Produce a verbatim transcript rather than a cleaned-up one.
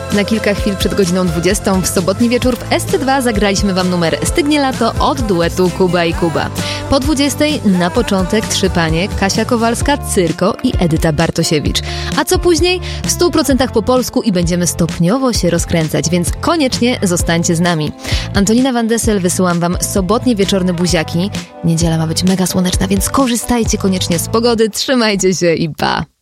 Na kilka chwil przed godziną dwudziestą w sobotni wieczór w S C dwa zagraliśmy Wam numer Stygnie lato od duetu Kuba i Kuba. Po dwudziestej na początek Trzy Panie, Kasia Kowalska, Cyrko i Edyta Bartosiewicz. A co później? W stu procentach po polsku i będziemy stopniowo się rozkręcać, więc koniecznie zostańcie z nami. Antonina Van Dessel, wysyłam Wam sobotnie wieczorne buziaki. Niedziela ma być mega słoneczna, więc korzystajcie koniecznie z pogody, trzymajcie się i pa!